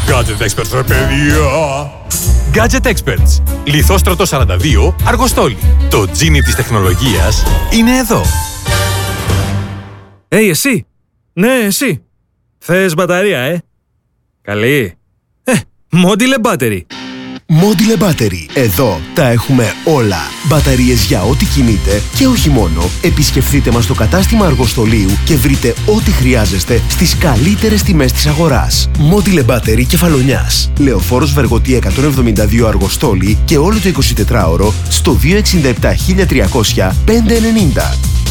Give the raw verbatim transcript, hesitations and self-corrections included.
Gadget Experts, ρε παιδιά! Gadget Experts. Λιθόστρωτο σαράντα δύο, Αργοστόλη. Το τζίνι της τεχνολογίας είναι εδώ. Hey, εσύ! Ναι, εσύ! Θες μπαταρία, ε? Καλή! Ε, Modile Battery. Modile Battery. Εδώ τα έχουμε όλα. Μπαταρίες για ό,τι κινείτε και όχι μόνο. Επισκεφτείτε μας στο κατάστημα Αργοστολίου και βρείτε ό,τι χρειάζεστε στις καλύτερες τιμές της αγοράς. Modile Battery Κεφαλονιάς. Λεωφόρος Βεργοτή εκατόν εβδομήντα δύο Αργοστόλη και όλο το εικοσιτετράωρο στο δύο έξι επτά χίλια τριακόσια πεντακόσια ενενήντα.